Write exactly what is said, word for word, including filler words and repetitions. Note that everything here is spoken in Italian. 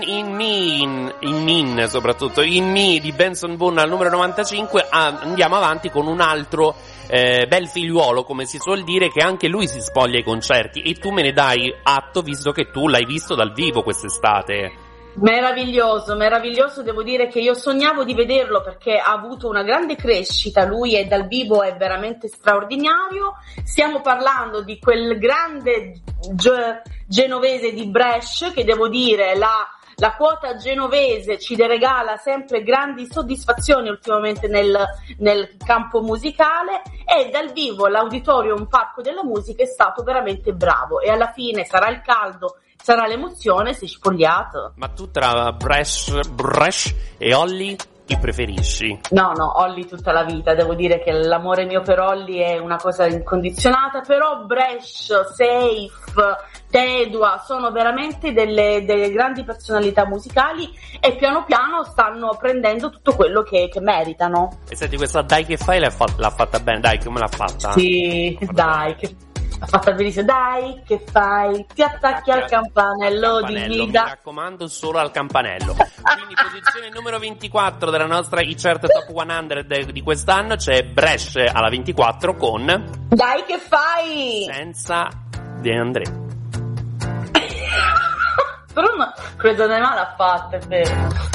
In Me, in, in Min soprattutto, In Me di Benson Boone al numero novantacinque. Ah, andiamo avanti con un altro eh, bel figliuolo, come si suol dire, che anche lui si spoglia ai concerti, e tu me ne dai atto visto che tu l'hai visto dal vivo quest'estate. Meraviglioso, meraviglioso, devo dire che io sognavo di vederlo perché ha avuto una grande crescita, lui è dal vivo è veramente straordinario. Stiamo parlando di quel grande ge- genovese di Brescia, che devo dire la La quota genovese ci regala sempre grandi soddisfazioni ultimamente nel, nel campo musicale, e dal vivo l'Auditorium Parco della Musica è stato veramente bravo, e alla fine sarà il caldo, sarà l'emozione, sei spogliato. Ma tu tra Brescia, Brescia e Olli chi preferisci? No, no, Olli tutta la vita, devo dire che l'amore mio per Olli è una cosa incondizionata, però Brescia, Safe, Tedua sono veramente delle, delle grandi personalità musicali, e piano piano stanno prendendo tutto quello che, che meritano. E senti, questa Dai che fai l'ha fatta, l'ha fatta bene, dai, come l'ha fatta? Sì, dai, che ha fatto benissimo. Dai, che fai? Ti attacchi al campanello, campanello di mi guida. raccomando, solo al campanello. Quindi posizione numero ventiquattro della nostra iCert Top cento di quest'anno c'è Brescia alla ventiquattro con Dai che fai? Senza De André. Però no, credo ne male ha fatto, è vero.